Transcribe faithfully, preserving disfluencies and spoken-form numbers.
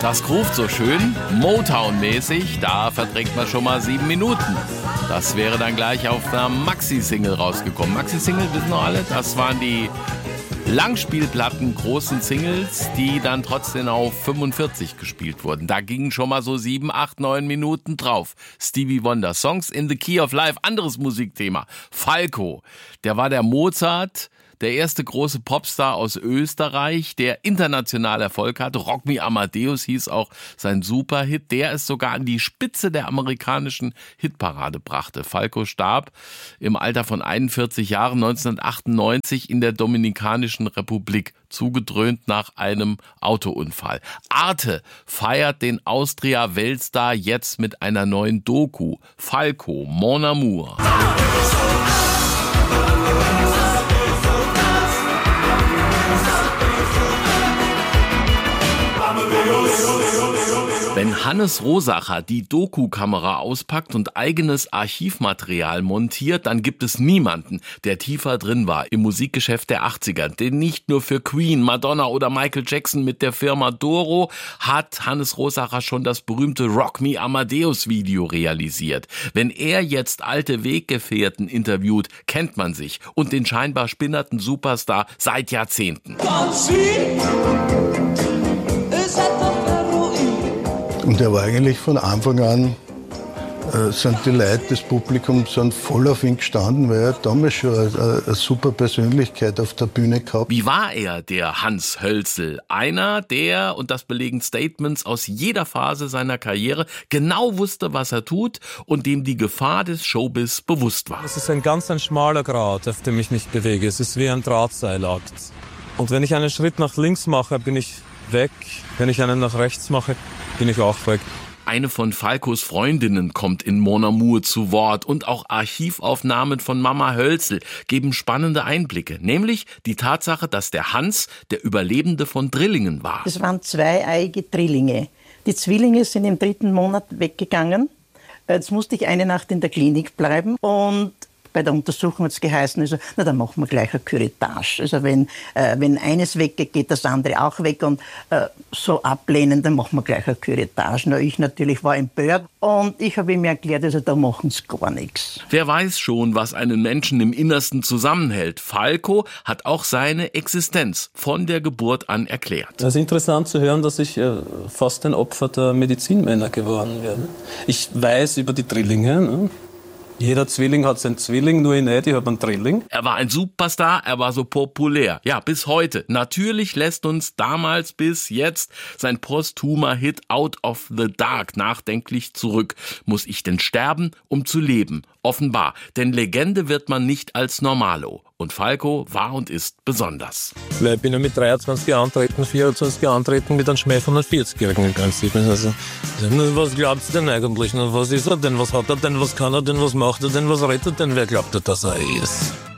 Das groovt so schön, Motown-mäßig, da verträgt man schon mal sieben Minuten. Das wäre dann gleich auf einer Maxi-Single rausgekommen. Maxi-Single, wissen noch alle, das waren die Langspielplatten, großen Singles, die dann trotzdem auf fünfundvierzig gespielt wurden. Da gingen schon mal so sieben, acht, neun Minuten drauf. Stevie Wonder, Songs in the Key of Life, anderes Musikthema. Falco, der war der Mozart, der erste große Popstar aus Österreich, der international Erfolg hatte. Rock Me Amadeus hieß auch sein Superhit, der es sogar an die Spitze der amerikanischen Hitparade brachte. Falco starb im Alter von einundvierzig Jahren neunzehnhundertachtundneunzig in der Dominikanischen Republik, zugedröhnt nach einem Autounfall. Arte feiert den Austria-Weltstar jetzt mit einer neuen Doku. Falco, Mon Amour. Wenn Hannes Rosacher die Doku-Kamera auspackt und eigenes Archivmaterial montiert, dann gibt es niemanden, der tiefer drin war im Musikgeschäft der achtziger. Denn nicht nur für Queen, Madonna oder Michael Jackson mit der Firma Doro hat Hannes Rosacher schon das berühmte Rock Me Amadeus Video realisiert. Wenn er jetzt alte Weggefährten interviewt, kennt man sich und den scheinbar spinnerten Superstar seit Jahrzehnten. Und er war eigentlich von Anfang an, äh, sind die Leute, das Publikum, sind voll auf ihn gestanden, weil er damals schon eine, eine super Persönlichkeit auf der Bühne gehabt. Wie war er, der Hans Hölzel? Einer, der, und das belegen Statements aus jeder Phase seiner Karriere, genau wusste, was er tut und dem die Gefahr des Showbiz bewusst war. Es ist ein ganz ein schmaler Grat, auf dem ich mich bewege. Es ist wie ein Drahtseilakt. Und wenn ich einen Schritt nach links mache, bin ich weg. Wenn ich einen nach rechts mache, bin ich auch weg. Eine von Falcos Freundinnen kommt in Mon Amour zu Wort und auch Archivaufnahmen von Mama Hölzel geben spannende Einblicke. Nämlich die Tatsache, dass der Hans der Überlebende von Drillingen war. Es waren zweieiige Drillinge. Die Zwillinge sind im dritten Monat weggegangen. Jetzt musste ich eine Nacht in der Klinik bleiben und bei der Untersuchung hat es geheißen, also, na, dann machen wir gleich eine Curettage. Also wenn, äh, wenn eines weggeht, geht das andere auch weg und äh, so ablehnen, dann machen wir gleich eine Curettage. Na, ich natürlich war empört und ich habe ihm erklärt, also da machen sie gar nichts. Wer weiß schon, was einen Menschen im Innersten zusammenhält. Falco hat auch seine Existenz von der Geburt an erklärt. Es ist interessant zu hören, dass ich äh, fast ein Opfer der Medizinmänner geworden bin. Ich weiß über die Drillinge, ne? Jeder Zwilling hat seinen Zwilling, nur ich nicht, ich habe einen Drilling. Er war ein Superstar, er war so populär. Ja, bis heute. Natürlich lässt uns damals bis jetzt sein posthumer Hit Out of the Dark nachdenklich zurück. Muss ich denn sterben, um zu leben? Offenbar. Denn Legende wird man nicht als Normalo. Und Falco war und ist besonders. Ich bin ja mit dreiundzwanzig Jahren antreten, vierundzwanzig Jahren antreten, mit einem Schmäh von einem vierzigjährigen im Prinzip. Also, was glaubt ihr denn eigentlich? Was ist er denn? Was hat er denn? Was kann er denn? Was macht er denn? Was rettet denn? Wer glaubt er, dass er ist?